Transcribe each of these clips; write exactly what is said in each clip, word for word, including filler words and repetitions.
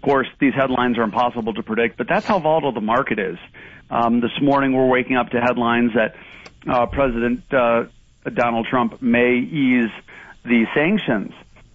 course, these headlines are impossible to predict, but that's how volatile the market is. Um, this morning, we're waking up to headlines that uh, President uh, Donald Trump may ease the sanctions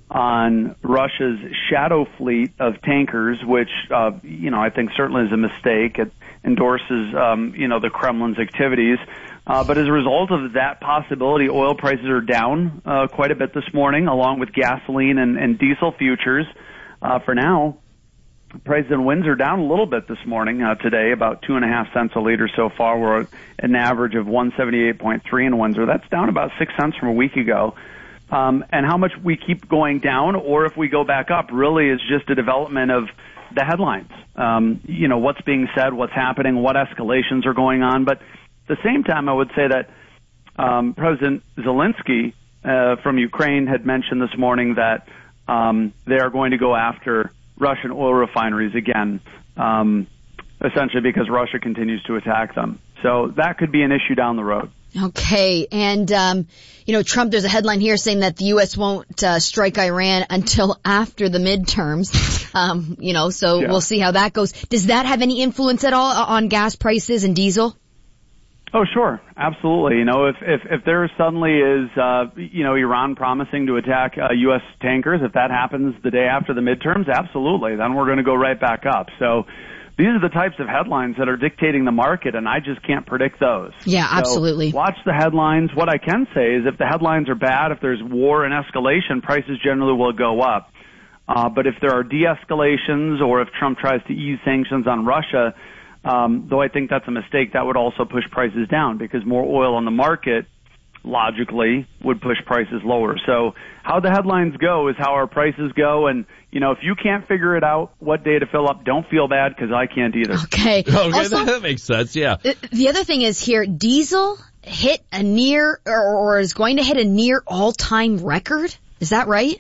on Russia's shadow fleet of tankers, which, uh, you know, I think certainly is a mistake. It endorses, um, you know, the Kremlin's activities. Uh, but as a result of that possibility, oil prices are down uh, quite a bit this morning, along with gasoline and, and diesel futures. Uh, for now, prices in Windsor down a little bit this morning, uh, today, about two and a half cents a liter so far. We're at an average of one seventy-eight point three in Windsor. That's down about six cents from a week ago. Um, and how much we keep going down or if we go back up really is just a development of the headlines. Um, you know, what's being said, what's happening, what escalations are going on. But at the same time, I would say that um, President Zelensky uh, from Ukraine had mentioned this morning that um, they are going to go after Russian oil refineries again, um, essentially because Russia continues to attack them. So that could be an issue down the road. Okay. And, um, you know, Trump, there's a headline here saying that the U S won't uh, strike Iran until after the midterms. Um, you know, so yeah. We'll see how that goes. Does that have any influence at all on gas prices and diesel? Oh, sure. Absolutely. You know, if, if, if there suddenly is, uh, you know, Iran promising to attack uh, U S tankers, if that happens the day after the midterms, absolutely. Then we're going to go right back up. So these are the types of headlines that are dictating the market, and I just can't predict those. Yeah, absolutely. So watch the headlines. What I can say is if the headlines are bad, if there's war and escalation, prices generally will go up. Uh, but if there are de-escalations or if Trump tries to ease sanctions on Russia, um, though I think that's a mistake, that would also push prices down because more oil on the market logically would push prices lower. So how the headlines go is how our prices go. And, you know, if you can't figure it out what day to fill up, don't feel bad because I can't either. Okay. Okay, also, that makes sense, yeah. The other thing is here, diesel hit a near or, or is going to hit a near all-time record. Is that right?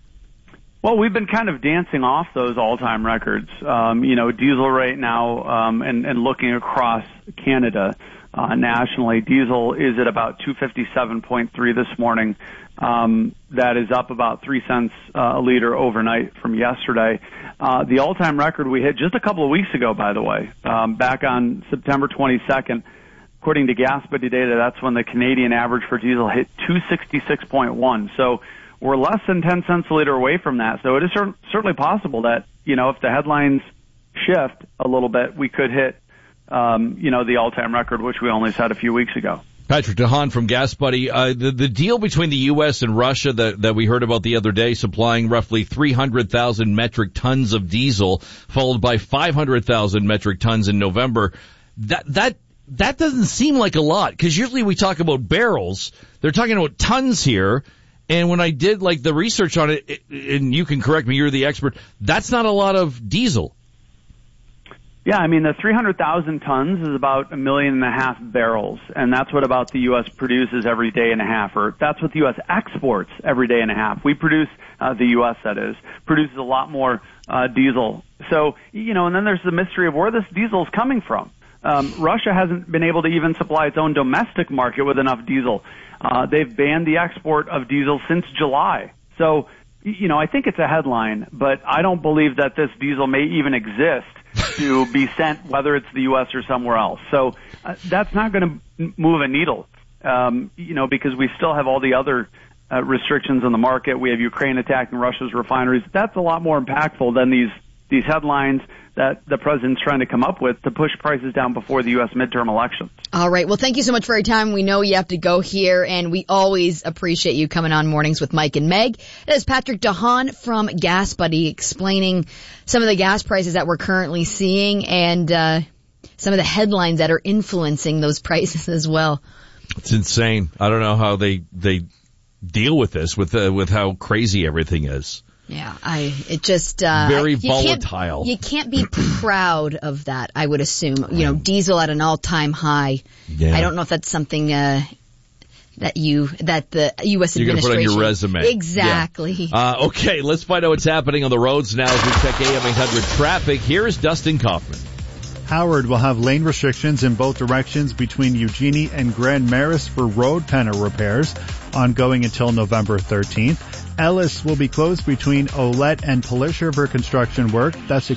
Well, we've been kind of dancing off those all-time records. Um, you know, diesel right now um, and, and looking across Canada, Uh, nationally, diesel is at about two fifty-seven point three this morning. Um, that is up about three cents uh, a liter overnight from yesterday. Uh, the all-time record we hit just a couple of weeks ago, by the way, um, back on September twenty-second. According to GasBuddy data, that's when the Canadian average for diesel hit two sixty-six point one. So we're less than ten cents a liter away from that. So it is cer- certainly possible that, you know, if the headlines shift a little bit, we could hit Um, you know, the all-time record, which we only had a few weeks ago. Patrick DeHaan from GasBuddy. Uh, the, the deal between the U S and Russia that, that we heard about the other day, supplying roughly three hundred thousand metric tons of diesel, followed by five hundred thousand metric tons in November. That, that, that doesn't seem like a lot, because usually we talk about barrels. They're talking about tons here. And when I did like the research on it, it and you can correct me, you're the expert, that's not a lot of diesel. Yeah, I mean, the three hundred thousand tons is about a million and a half barrels, and that's what about the U S produces every day and a half, or that's what the U S exports every day and a half. We produce, uh, the U S that is, produces a lot more uh, diesel. So, you know, and then there's the mystery of where this diesel is coming from. Um, Russia hasn't been able to even supply its own domestic market with enough diesel. Uh, they've banned the export of diesel since July. So, you know, I think it's a headline, but I don't believe that this diesel may even exist to be sent, whether it's the U S or somewhere else. So uh, that's not going to move a needle, um, you know, because we still have all the other uh, restrictions on the market. We have Ukraine attacking Russia's refineries. That's a lot more impactful than these these headlines that the president's trying to come up with to push prices down before the U S midterm elections. All right. Well, thank you so much for your time. We know you have to go here, and we always appreciate you coming on Mornings with Mike and Meg. That is Patrick DeHaan from GasBuddy explaining some of the gas prices that we're currently seeing and uh some of the headlines that are influencing those prices as well. It's insane. I don't know how they they deal with this, with uh, with how crazy everything is. Yeah, I, it just, uh, very you volatile. Can't, you can't be proud of that, I would assume. You know, diesel at an all-time high. Yeah. I don't know if that's something, uh, that you, that the U S You're administration. You're going to put on your resume. Exactly. Yeah. Uh, okay, let's find out what's happening on the roads now as we check A M eight hundred traffic. Here's Dustin Kaufman. Howard will have lane restrictions in both directions between Eugenie and Grand Maris for road panel repairs, ongoing until November thirteenth. Ellis will be closed between Olette and Polisher for construction work. That's